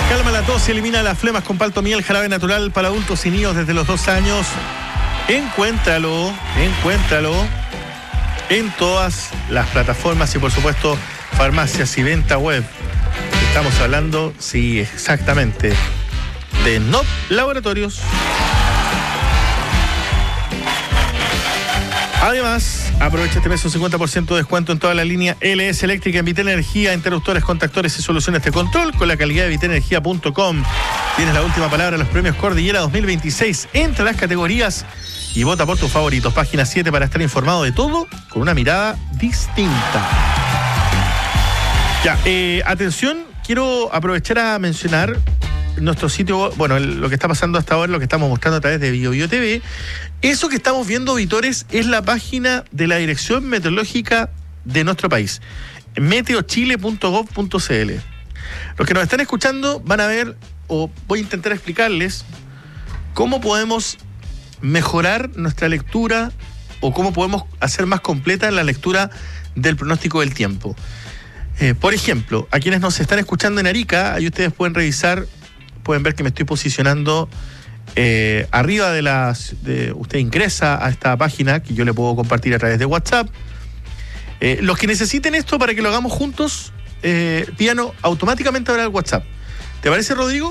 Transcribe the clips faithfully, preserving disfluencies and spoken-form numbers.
Calma la tos y elimina las flemas con Paltomiel, jarabe natural para adultos y niños desde los dos años. Encuéntralo, encuéntralo en todas las plataformas y por supuesto farmacias y venta web. Estamos hablando, sí, exactamente, de N O P Laboratorios. Además, aprovecha este mes un cincuenta por ciento de descuento en toda la línea L S Eléctrica en Vitel Energía, interruptores, contactores y soluciones de control con la calidad de vitel energía punto com. Tienes la última palabra en los premios Cordillera dos mil veintiséis. Entra a las categorías y vota por tus favoritos. Página siete para estar informado de todo con una mirada distinta. Ya, eh, atención, quiero aprovechar a mencionar nuestro sitio, bueno, el, lo que está pasando hasta ahora, lo que estamos mostrando a través de Bio Bio T V. Eso que estamos viendo, Vitores, es la página de la Dirección Meteorológica de nuestro país, meteochile punto gov punto cl. Los que nos están escuchando van a ver, o voy a intentar explicarles, cómo podemos mejorar nuestra lectura o cómo podemos hacer más completa la lectura del pronóstico del tiempo. Eh, por ejemplo, a quienes nos están escuchando en Arica, ahí ustedes pueden revisar, pueden ver que me estoy posicionando eh, arriba de las... De, usted ingresa a esta página que yo le puedo compartir a través de WhatsApp. Eh, los que necesiten esto para que lo hagamos juntos, eh, pídanos automáticamente ahora al WhatsApp. ¿Te parece, Rodrigo?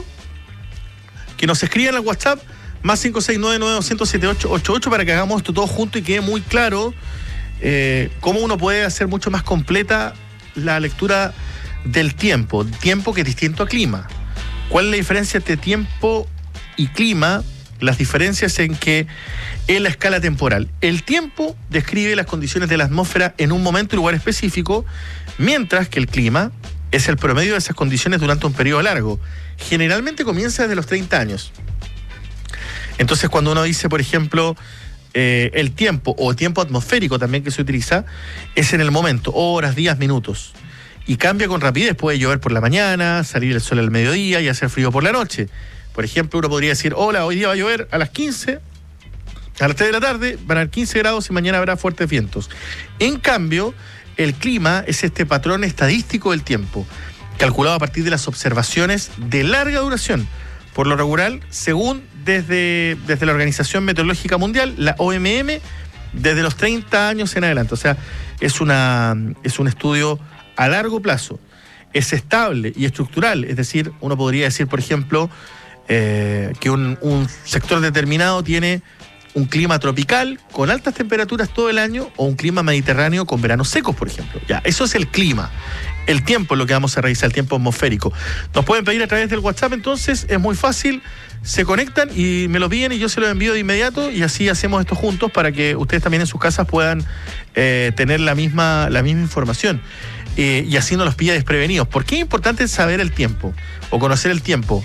Que nos escriban al WhatsApp más cinco seis nueve nueve dos cero cero siete ocho ocho ocho para que hagamos esto todo junto y quede muy claro eh, cómo uno puede hacer mucho más completa la lectura del tiempo, tiempo que es distinto a clima. ¿Cuál es la diferencia entre tiempo y clima? Las diferencias en que en la escala temporal. El tiempo describe las condiciones de la atmósfera en un momento y lugar específico, mientras que el clima es el promedio de esas condiciones durante un periodo largo. Generalmente comienza desde los treinta años. Entonces, cuando uno dice, por ejemplo, eh, el tiempo o tiempo atmosférico también que se utiliza, es en el momento, horas, días, minutos. Y cambia con rapidez, puede llover por la mañana, salir el sol al mediodía y hacer frío por la noche. Por ejemplo, uno podría decir, hola, hoy día va a llover a las quince, a las tres de la tarde, van a haber quince grados y mañana habrá fuertes vientos. En cambio, el clima es este patrón estadístico del tiempo, calculado a partir de las observaciones de larga duración. Por lo regular, según desde, desde la Organización Meteorológica Mundial, la O M M, desde los treinta años en adelante. O sea, es, una, es un estudio a largo plazo. Es estable y estructural. Es decir, uno podría decir, por ejemplo, eh, que un, un sector determinado tiene un clima tropical con altas temperaturas todo el año o un clima mediterráneo con veranos secos, por ejemplo. Ya, eso es el clima. El tiempo es lo que vamos a revisar, el tiempo atmosférico. Nos pueden pedir a través del WhatsApp, entonces es muy fácil, se conectan y me lo piden y yo se lo envío de inmediato y así hacemos esto juntos para que ustedes también en sus casas puedan eh, tener la misma, la misma información eh, y así no los pilla desprevenidos. ¿Por qué es importante saber el tiempo o conocer el tiempo?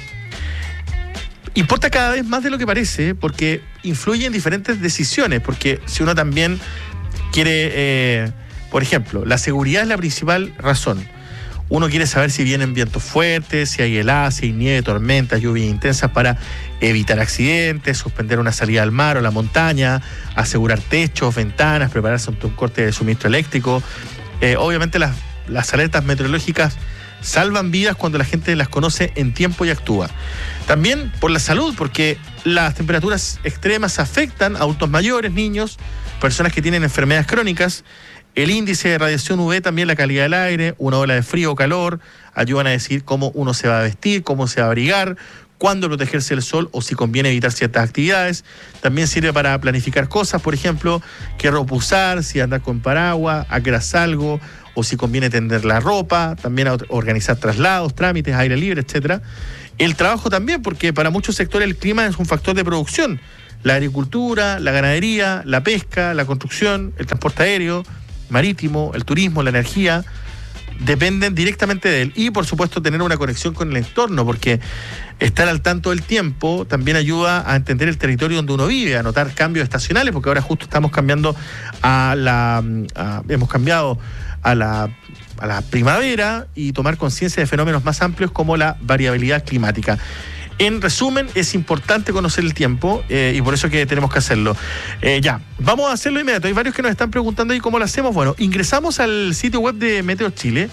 Importa cada vez más de lo que parece porque influye en diferentes decisiones, porque si uno también quiere... Eh, Por ejemplo, la seguridad es la principal razón. Uno quiere saber si vienen vientos fuertes, si hay heladas, si hay nieve, tormentas, lluvias intensas para evitar accidentes, suspender una salida al mar o a la montaña, asegurar techos, ventanas, prepararse ante un corte de suministro eléctrico. Eh, obviamente las, las alertas meteorológicas salvan vidas cuando la gente las conoce en tiempo y actúa. También por la salud, porque las temperaturas extremas afectan a adultos mayores, niños, personas que tienen enfermedades crónicas. El índice de radiación U V, también la calidad del aire, una ola de frío o calor, ayudan a decir cómo uno se va a vestir, cómo se va a abrigar, cuándo protegerse del sol o si conviene evitar ciertas actividades. También sirve para planificar cosas, por ejemplo, qué ropa usar, si andar con paraguas, a qué hora salgo, o si conviene tender la ropa, también a organizar traslados, trámites, aire libre, etcétera. El trabajo también, porque para muchos sectores el clima es un factor de producción. La agricultura, la ganadería, la pesca, la construcción, el transporte aéreo, marítimo, el turismo, la energía, dependen directamente de él. Y por supuesto tener una conexión con el entorno, porque estar al tanto del tiempo también ayuda a entender el territorio donde uno vive, a notar cambios estacionales, porque ahora justo estamos cambiando a la a, hemos cambiado a la a la primavera y tomar conciencia de fenómenos más amplios como la variabilidad climática. En resumen, es importante conocer el tiempo eh, y por eso que tenemos que hacerlo. Eh, ya, vamos a hacerlo inmediato. Hay varios que nos están preguntando ahí cómo lo hacemos. Bueno, ingresamos al sitio web de Meteo Chile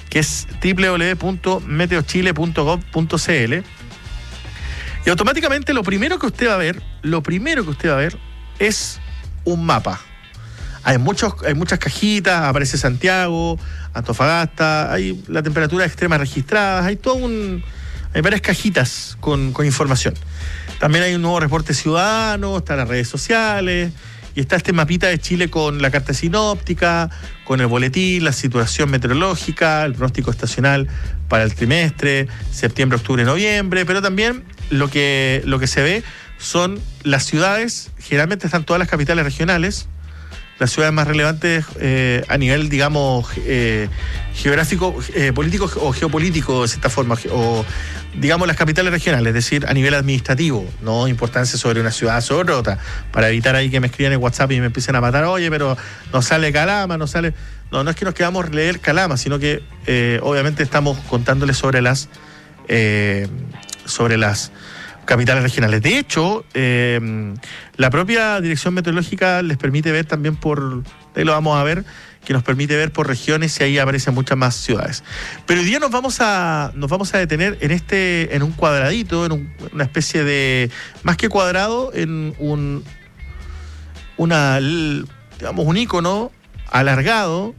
que es doble u doble u doble u punto meteochile punto gov punto c l. Y automáticamente lo primero que usted va a ver, lo primero que usted va a ver es un mapa. Hay, muchos, hay muchas cajitas, aparece Santiago, Antofagasta, hay la temperatura extrema registradas, hay todo un... hay varias cajitas con, con información. También hay un nuevo reporte ciudadano, están las redes sociales, y está este mapita de Chile con la carta sinóptica, con el boletín, la situación meteorológica, el pronóstico estacional para el trimestre, septiembre, octubre, noviembre, pero también lo que, lo que se ve son las ciudades, generalmente están todas las capitales regionales, las ciudades más relevantes eh, a nivel, digamos, eh, geográfico, eh, político o geopolítico, de cierta forma, o digamos las capitales regionales, es decir, a nivel administrativo, no importancia sobre una ciudad sobre otra, para evitar ahí que me escriban en WhatsApp y me empiecen a matar, oye, pero no sale Calama, no sale... No, no es que nos quedamos leer Calama, sino que eh, obviamente estamos contándoles sobre las... Eh, sobre las capitales regionales. De hecho, eh, la propia Dirección Meteorológica les permite ver también por, ahí lo vamos a ver, que nos permite ver por regiones y ahí aparecen muchas más ciudades. Pero hoy día nos vamos a, nos vamos a detener en este, en un cuadradito, en un, una especie de, más que cuadrado, en un, una, digamos, un icono alargado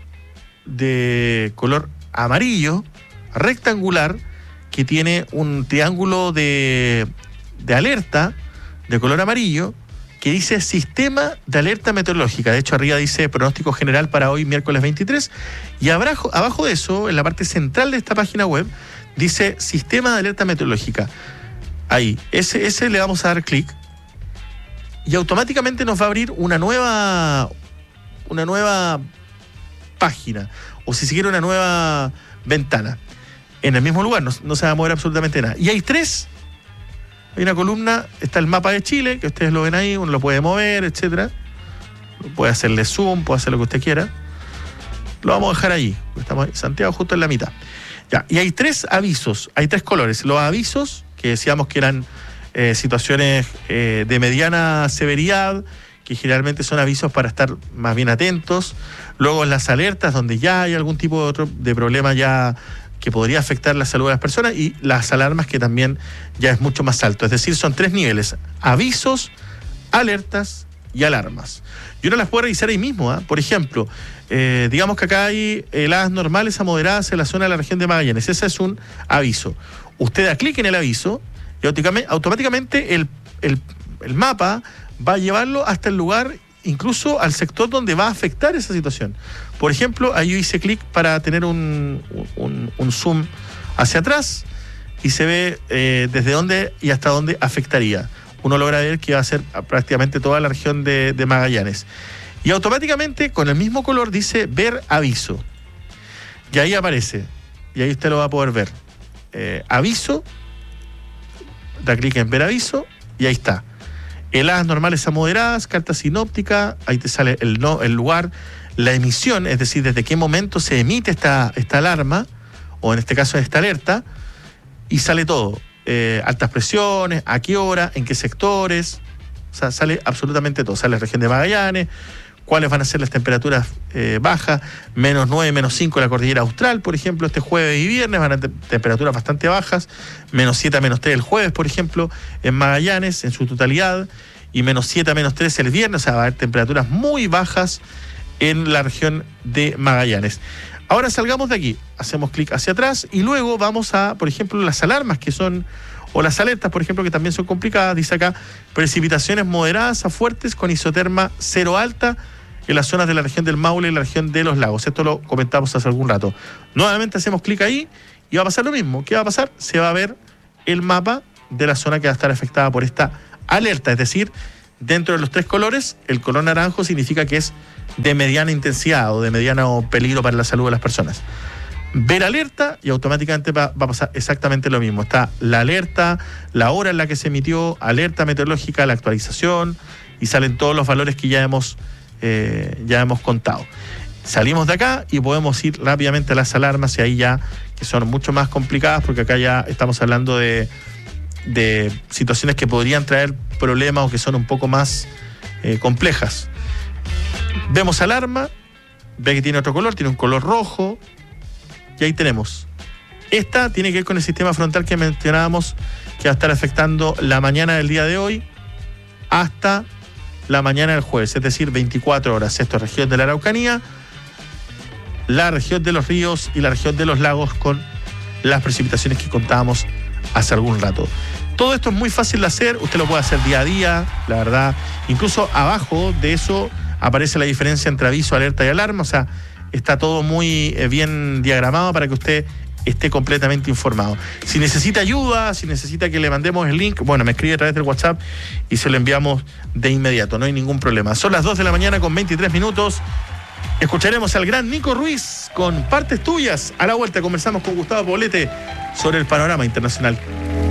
de color amarillo, rectangular, que tiene un triángulo de, de alerta de color amarillo que dice Sistema de Alerta Meteorológica. De hecho, arriba dice pronóstico general para hoy, miércoles veintitrés, y abajo, abajo de eso, en la parte central de esta página web, dice Sistema de Alerta Meteorológica. Ahí, ese, ese le vamos a dar clic y automáticamente nos va a abrir una nueva, una nueva página, o si se quiere una nueva ventana. En el mismo lugar, no, no se va a mover absolutamente nada. Y hay tres, hay una columna, está el mapa de Chile, que ustedes lo ven ahí, uno lo puede mover, etcétera. Puede hacerle zoom, puede hacer lo que usted quiera. Lo vamos a dejar ahí, estamos ahí, Santiago justo en la mitad. Ya, y hay tres avisos, hay tres colores. Los avisos, que decíamos que eran eh, situaciones eh, de mediana severidad, que generalmente son avisos para estar más bien atentos. Luego las alertas, donde ya hay algún tipo de, otro, de problema ya que podría afectar la salud de las personas, y las alarmas, que también ya es mucho más alto. Es decir, son tres niveles: avisos, alertas y alarmas. Y uno las puede revisar ahí mismo, ¿eh? Por ejemplo, eh, digamos que acá hay heladas normales a moderadas en la zona de la región de Magallanes. Ese es un aviso. Usted da clic en el aviso y automáticamente el, el, el mapa va a llevarlo hasta el lugar, incluso al sector donde va a afectar esa situación. Por ejemplo, ahí yo hice clic para tener un, un, un zoom hacia atrás y se ve eh, desde dónde y hasta dónde afectaría. Uno logra ver que va a ser prácticamente toda la región de, de Magallanes. Y automáticamente, con el mismo color, dice ver aviso. Y ahí aparece. Y ahí usted lo va a poder ver. Eh, aviso. Da clic en ver aviso y ahí está. Heladas normales a moderadas, carta sinóptica, ahí te sale el, no, el lugar, la emisión, es decir, desde qué momento se emite esta, esta alarma, o en este caso esta alerta, y sale todo. Eh, altas presiones, a qué hora, en qué sectores, o sea, sale absolutamente todo. Sale la región de Magallanes, cuáles van a ser las temperaturas eh, bajas, menos nueve, menos cinco en la cordillera austral, por ejemplo, este jueves y viernes van a tener temperaturas bastante bajas, menos siete a menos tres el jueves, por ejemplo, en Magallanes, en su totalidad, y menos siete a menos tres el viernes, o sea, va a haber temperaturas muy bajas en la región de Magallanes. Ahora salgamos de aquí, hacemos clic hacia atrás y luego vamos a, por ejemplo, las alarmas que son, o las alertas, por ejemplo, que también son complicadas. Dice acá, precipitaciones moderadas a fuertes con isoterma cero alta en las zonas de la región del Maule y la región de los lagos. Esto lo comentamos hace algún rato. Nuevamente hacemos clic ahí y va a pasar lo mismo. ¿Qué va a pasar? Se va a ver el mapa de la zona que va a estar afectada por esta alerta. Es decir, dentro de los tres colores, el color naranjo significa que es de mediana intensidad o de mediano peligro para la salud de las personas. Ver alerta y automáticamente va, va a pasar exactamente lo mismo. Está la alerta, la hora en la que se emitió, alerta meteorológica, la actualización, y salen todos los valores que ya hemos, eh, ya hemos contado. Salimos de acá y podemos ir rápidamente a las alarmas, y ahí ya, que son mucho más complicadas, porque acá ya estamos hablando de, de situaciones que podrían traer problemas o que son un poco más eh, complejas. Vemos alarma, ve que tiene otro color, tiene un color rojo, y ahí tenemos. Esta tiene que ver con el sistema frontal que mencionábamos, que va a estar afectando la mañana del día de hoy hasta la mañana del jueves, es decir, veinticuatro horas. Esto es región de la Araucanía, la región de los ríos y la región de los lagos, con las precipitaciones que contábamos hace algún rato. Todo esto es muy fácil de hacer, usted lo puede hacer día a día, la verdad. Incluso abajo de eso aparece la diferencia entre aviso, alerta y alarma, o sea, está todo muy bien diagramado para que usted esté completamente informado. Si necesita ayuda, si necesita que le mandemos el link, bueno, me escribe a través del WhatsApp y se lo enviamos de inmediato, no hay ningún problema. Son las dos de la mañana con veintitrés minutos. Escucharemos al gran Nico Ruiz con Partes Tuyas. A la vuelta conversamos con Gustavo Poblete sobre el panorama internacional.